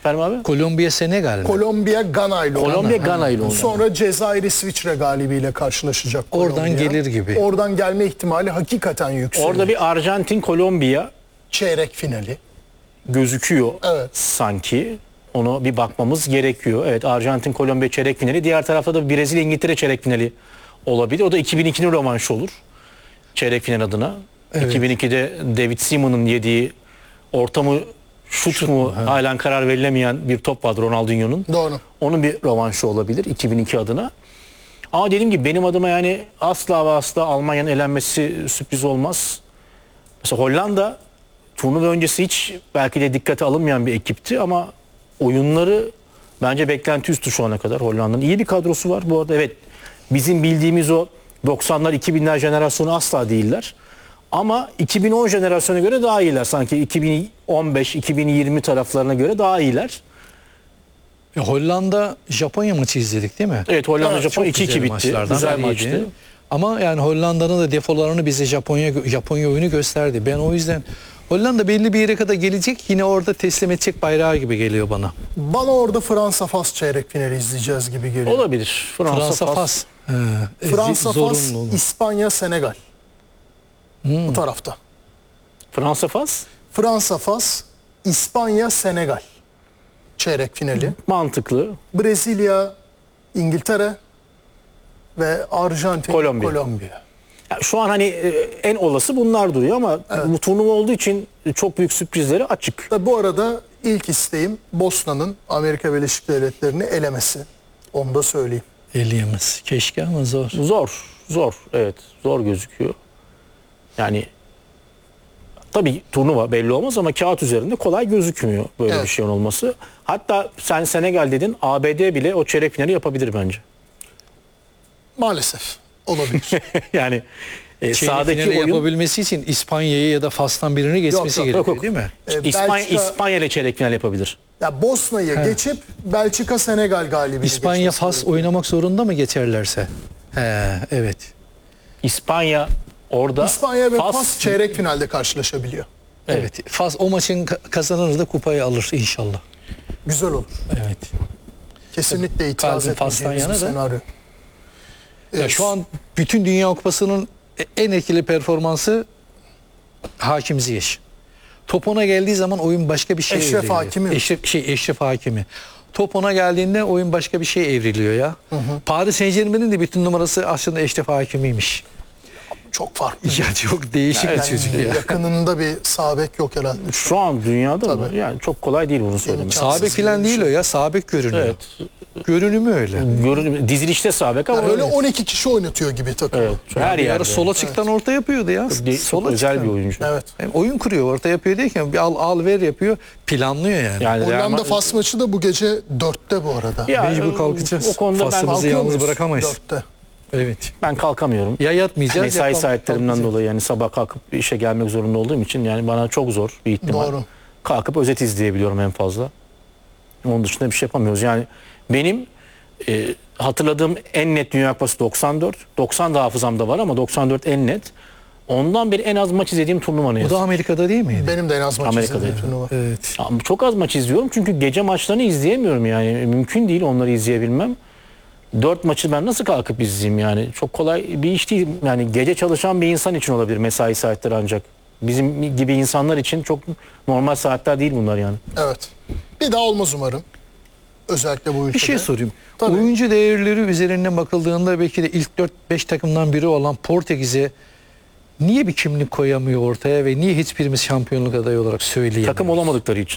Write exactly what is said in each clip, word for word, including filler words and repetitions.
Efendim abi? Kolombiya Senegal mi? Kolombiya Gana ile Kolombiya Gana ile oynadı. Sonra Cezayir İsviçre galibiyle karşılaşacak Oradan Kolombiya. gelir gibi. Oradan gelme ihtimali hakikaten yüksek. Orada bir Arjantin Kolombiya çeyrek finali. gözüküyor Evet. sanki. Ona bir bakmamız gerekiyor. Evet, Arjantin Kolombiya çeyrek finali. Diğer tarafta da Brezilya İngiltere çeyrek finali olabilir. O da iki bin ikinin rövanşı olur. Çeyrek final adına. Evet. iki bin ikide David Seaman'ın yediği orta mı şut, Şut mu mu? Ha. halen karar verilemeyen bir top vardı Ronaldinho'nun. Doğru. Onun bir rövanşı olabilir iki bin iki adına. Ama dediğim gibi benim adıma yani asla ve asla Almanya'nın elenmesi sürpriz olmaz. Mesela Hollanda turnuva öncesi hiç belki de dikkate alınmayan bir ekipti ama oyunları bence beklenti üstü şu ana kadar Hollanda'nın. İyi bir kadrosu var bu arada. Evet, bizim bildiğimiz o doksanlar iki binler jenerasyonu asla değiller. Ama iki bin on jenerasyona göre daha iyiler. Sanki iki bin on beş iki bin yirmi taraflarına göre daha iyiler. E, Hollanda Japonya maçı izledik değil mi? Evet, Hollanda Evet, Japonya Çok iki iki güzel bitti. maçlardan Güzel biriydi. maçtı. Ama yani Hollanda'nın da defolarını bize Japonya Japonya oyunu gösterdi. Ben o yüzden Hollanda belli bir yere kadar gelecek, yine orada teslim edecek bayrağı gibi geliyor bana. Bana orada Fransa-Fas çeyrek finali izleyeceğiz gibi geliyor. Olabilir. Fransa, Fransa Fas. Fas. He, Fransa-Fas, zorunlu olur. İspanya-Senegal. Bu tarafta. Fransa Fas Fransa-Fas, İspanya-Senegal çeyrek finali. mantıklı. Brezilya, İngiltere ve Arjantin, Kolombiya. Kolombiya. Ya şu an hani e, en olası bunlar duruyor ama bu turnuva olduğu için çok büyük sürprizleri açık. Tabi bu arada ilk isteğim Bosna'nın Amerika Birleşik Devletleri'ni elemesi. Onu da söyleyeyim. Eleyemez. Keşke ama zor. Zor, zor. Evet, zor gözüküyor. Yani tabii turnuva belli olmaz ama kağıt üzerinde kolay gözükmüyor böyle Evet. bir şeyin olması. Hatta sen Senegal dedin, A B D bile o çeyrek finali yapabilir bence. Maalesef olabilir. Yani e, Çeyrek sahadaki finali oyun yapabilmesi için İspanya'yı ya da Fas'tan birini geçmesi yok, gerekiyor yok, yok. değil mi? Ee, İspanya, Belçika- İspanya ile çeyrek final yapabilir. ya Bosna'yı geçip Belçika Senegal galibiyeti İspanya geçmesi Fas gerekiyor. oynamak zorunda mı geçerlerse? He, evet. İspanya orada İspanya ve Fas- Fas çeyrek finalde karşılaşabiliyor. Evet. Fas o maçın ka- kazanır da kupayı alır inşallah. Güzel olur. Evet. Kesinlikle itiraz Kalbim Fas'tan etmeyeceğimiz bir yana da. senaryo. Ya şu an bütün Dünya Kupası'nın en etkili performansı Hakim Ziyech. Top ona geldiği zaman oyun başka bir şey Eşref evriliyor. Hakimi mi? Eşref, şey, Eşref Hakimi. Top ona geldiğinde oyun başka bir şey evriliyor ya. Paris Saint-Germain'in de bütün numarası aslında Eşref Hakimi'ymiş. Çok farklı. Ya çok değişik bir çocuk ya. Yakınında bir sağ bek yok herhalde. şu an dünyada mı? Tabii. Yani çok kolay değil bunu söylemek. İmkansız. Sağ bek falan değil o ya. Sağ bek görünüyor. Evet. Görünümü öyle. Görün, dizilişte sağ bek ama Yani öyle evet. on iki kişi oynatıyor gibi takımı. Evet, her Bir yerde. ara sola çıktan orta yapıyordu ya. Çok değil- çok Sola özel çıktan. bir oyuncu. Evet. Yani oyun kuruyor, orta yapıyor derken bir al al ver yapıyor. Planlıyor yani. Yani Real Hollanda Madrid- Fas maçı da bu gece dörtte bu arada. Ya, Mecbur e, kalkacağız. O konuda ben, Fasımızı Kalkıyor yalnız muyuz? bırakamayız. Dörtte. Evet. ben kalkamıyorum. Ya yatmayacağız. Mesai ya kalk- saatlerimden kalkacağız. dolayı yani sabah kalkıp işe gelmek zorunda olduğum için yani bana çok zor bir ihtimal. Doğru. Kalkıp özet izleyebiliyorum en fazla. Onun dışında bir şey yapamıyoruz. Yani benim e, hatırladığım en net Dünya Kupası doksan dört. doksan da hafızamda var ama doksan dört en net. Ondan beri en az maç izlediğim turnuva ne O yazık. da Amerika'da değil miydi? Benim de en az maç Amerika'da izlediğim turnuva. Evet. Ya, çok az maç izliyorum çünkü gece maçlarını izleyemiyorum yani. Mümkün değil onları izleyebilmem. Dört maçı ben nasıl kalkıp izleyeyim yani? Çok kolay bir iş değil. Yani gece çalışan bir insan için olabilir mesai saatleri ancak. Bizim gibi insanlar için çok normal saatler değil bunlar yani. Evet. Bir daha olmaz umarım. Özellikle bu ülkede. Bir şey sorayım. Tabii. Oyuncu değerleri üzerinden bakıldığında belki de ilk dört beş takımdan biri olan Portekiz'e niye bir kimlik koyamıyor ortaya ve niye hiçbirimiz şampiyonluk adayı olarak söyleyemiyoruz? Takım olamadıkları için.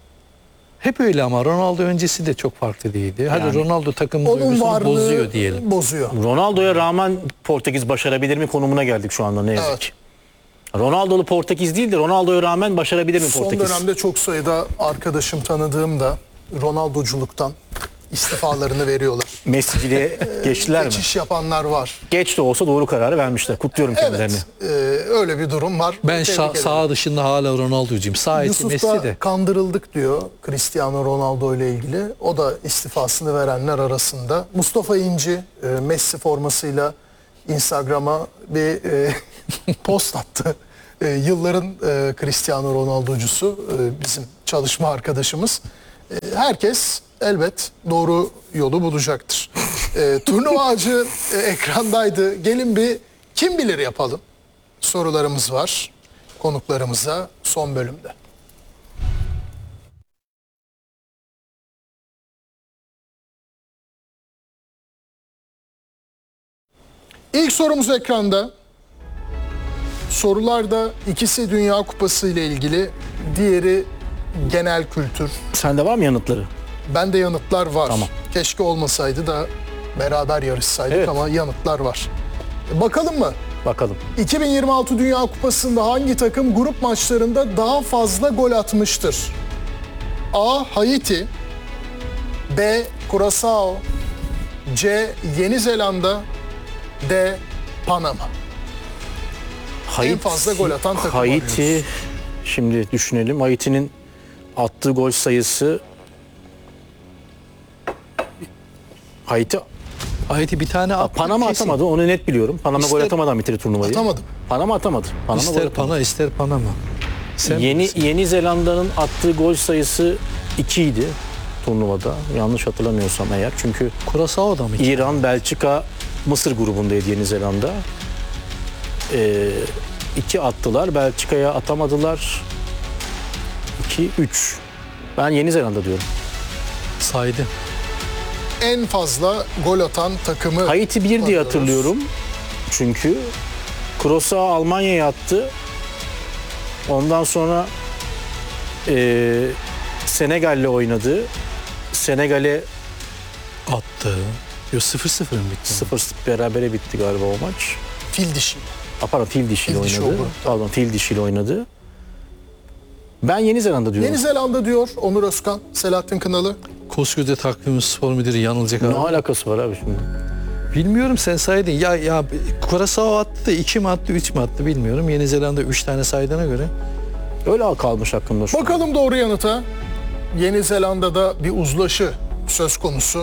Hep öyle ama Ronaldo öncesi de çok farklı değildi. Hadi Yani Ronaldo takımın Onun duygusunu varlığı bozuyor diyelim. bozuyor. Ronaldo'ya rağmen Portekiz başarabilir mi konumuna geldik şu anda ne yazık Evet. ki. Ronaldo'lu Portekiz değil de Ronaldo'ya rağmen başarabilir mi Son Portekiz? dönemde çok sayıda arkadaşım tanıdığım da Ronaldoculuktan istifalarını veriyorlar. Messi'ye geçtiler mi? Geçiş yapanlar var. Geç de olsa doğru kararı vermişler. Kutluyorum kendilerini. Evet. e, öyle bir durum var. Ben Tebrik sağ, ederim. sağ dışında hala Ronaldo'cuyum. Sağ içi Yusuf Messi da de. kandırıldık diyor Cristiano Ronaldo ile ilgili. O da istifasını verenler arasında. Mustafa İnci e, Messi formasıyla Instagram'a bir e, post attı. E, yılların e, Cristiano Ronaldo'cusu e, bizim çalışma arkadaşımız. E, herkes elbet doğru yolu bulacaktır. E, turnuva ağacı e, ekrandaydı. Gelin bir kim bilir yapalım. Sorularımız var konuklarımıza son bölümde. İlk sorumuz ekranda. Sorularda ikisi Dünya Kupası ile ilgili, diğeri genel kültür. Sende var mı yanıtları? Bende yanıtlar var. Tamam. Keşke olmasaydı da beraber yarışsaydık Evet. ama yanıtlar var. E, Bakalım mı? Bakalım. iki bin yirmi altı Dünya Kupası'nda hangi takım grup maçlarında daha fazla gol atmıştır? A. Haiti, B. Curaçao, C. Yeni Zelanda, D. Panama. En fazla gol atan takım Haiti, arıyoruz. şimdi düşünelim. Haiti'nin attığı gol sayısı Haiti Haiti bir tane attı. Panama kesin. atamadı. Onu net biliyorum. Panama gol İster- atamadan bitirdi turnuvayı. Atamadım. Panama atamadı. Panama gol İster atamadı. Pana ister Panama. Sen Yeni bilirsin. Yeni Zelanda'nın attığı gol sayısı iki idi turnuvada. Yanlış hatırlamıyorsam eğer. Çünkü Curaçao'da mı? İran, Belçika, Mısır grubundaydı Yeni Zelanda. Ee, iki attılar. Belçika'ya atamadılar. iki üç. Ben Yeni Zelanda diyorum. Saydı. En fazla gol atan takımı Haiti bir diye arıyoruz. hatırlıyorum. Çünkü Curaçao Almanya'ya attı. Ondan sonra ee, Senegal'le oynadı. Senegal'e Attı. Yo sıfır sıfır mı bitti? sıfır sıfır berabere bitti galiba o maç. Fil dişi. Ha, pardon, fil dişiyle Fil dişi oynadı. oldu. Pardon, fil dişiyle oynadı. Ben Yeni Zelanda diyorum. Yeni Zelanda diyor Onur Özkan, Selahattin Kınalı. Koskoca takvim spor müdürü yanılacak Ne abi. alakası var abi şimdi? Bilmiyorum, sen saydın. Ya ya Curaçao attı da iki mi attı, üç mü attı bilmiyorum. Yeni Zelanda üç tane saydığına göre. Öyle kalmış hakkımda şu an. Bakalım doğru yanıta. Yeni Zelanda'da bir uzlaşı söz konusu.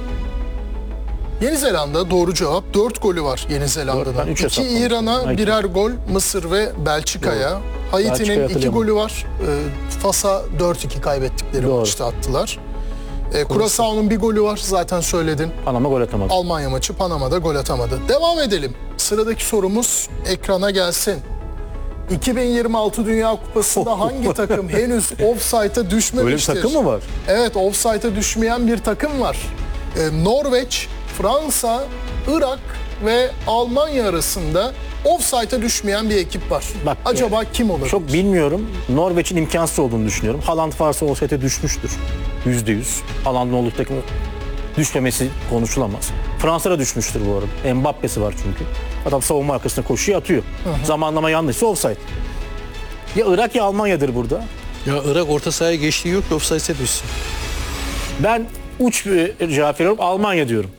Yeni Zelanda doğru cevap. dört golü var Yeni Zelanda'da. ben üç iki hesaplamıştım. İran'a, Belki. birer gol Mısır ve Belçika'ya. Haiti'nin Belçika'yı iki hatırlayamadım. golü var. Ee, Fas'a dört iki kaybettikleri Doğru. maçta attılar. Ee, Curaçao'nun bir golü var, zaten söyledin. Panama gol atamadı. Almanya maçı, Panama'da gol atamadı. Devam edelim. Sıradaki sorumuz ekrana gelsin. iki bin yirmi altı Dünya Kupası'nda hangi takım henüz offside'a Öyle bir düşmemiştir? takım mı var? Evet, offside'a düşmeyen bir takım var. Ee, Norveç, Fransa, Irak ve Almanya arasında offside'a düşmeyen bir ekip var. Bak, Acaba kim olabilir? Çok bilmiyorum. Norveç'in imkansız olduğunu düşünüyorum. Haaland varsa o sete düşmüştür. Yüzde yüz. Haaland'ın olduğu takım düşmemesi konuşulamaz. Fransa'da düşmüştür bu arada. Mbappe'si var çünkü. Adam savunma arkasına koşuyor, atıyor. Zamanlama yanlışsa offside. Ya Irak ya Almanya'dır burada. Ya Irak orta sahaya geçtiği yok ki offside'e düşsün. Ben uç bir cevap veriyorum. Almanya diyorum.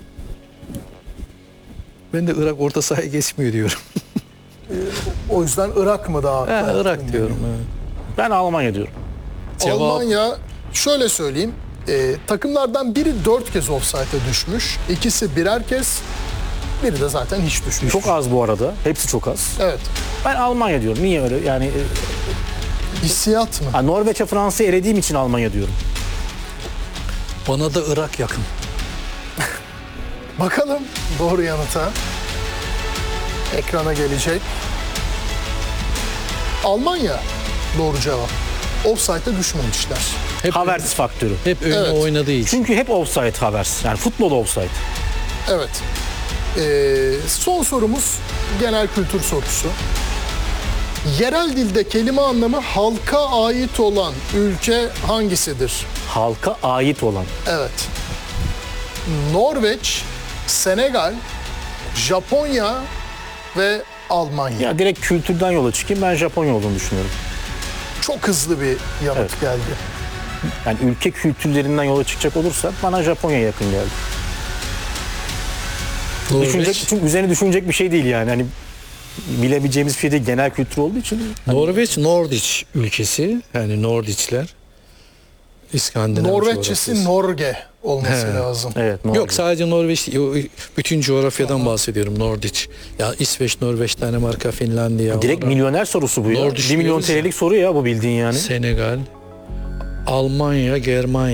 Ben de Irak orta sahaya geçmiyor diyorum. O yüzden Irak mı daha? Ha, Irak diyorum. Evet. Ben Almanya diyorum. Cevap- Almanya, şöyle söyleyeyim. e, takımlardan biri dört kez offside'a düşmüş. İkisi birer kez. Biri de zaten hiç düşmüş. Çok az bu arada. Hepsi çok az. Evet. Ben Almanya diyorum. Niye öyle? Yani e, Hissiyat mı? ha, Norveç'e Fransa'yı elediğim için Almanya diyorum. Bana da Irak yakın. Bakalım doğru yanıta. Ekrana gelecek. Almanya doğru cevap. Offside'a düşmemişler. Hep Havertz faktörü. hep önüne Evet. oynadığı için. Çünkü hep offside Havertz. Yani futbol offside. Evet. Ee, son sorumuz genel kültür sorusu. Yerel dilde kelime anlamı halka ait olan ülke hangisidir? Halka ait olan. Evet. Norveç, Senegal, Japonya ve Almanya. Ya direkt kültürden yola çıkayım. Ben Japonya olduğunu düşünüyorum. Çok hızlı bir yanıt Evet. geldi. Yani ülke kültürlerinden yola çıkacak olursak bana Japonya yakın geldi. Düşünecek, Norveç, çünkü üzerine düşünecek bir şey değil yani. Hani bilebileceğimiz bir şey değil. Genel kültür olduğu için. Norveç Nordiç ülkesi. Yani Nordiçler. İskandinav Norveççesi coğrafyası. Norge olması He. lazım. Evet. Norveç. Yok, sadece Norveç değil, o bütün coğrafyadan bahsediyorum, Nordiç. Ya İsveç, Norveç, Danimarka, Finlandiya. Direkt onlar- milyoner sorusu bu ya. Nordiç bir milyon diyoruz ya. T L'lik soru ya bu bildiğin yani. Senegal, Almanya, Germanya.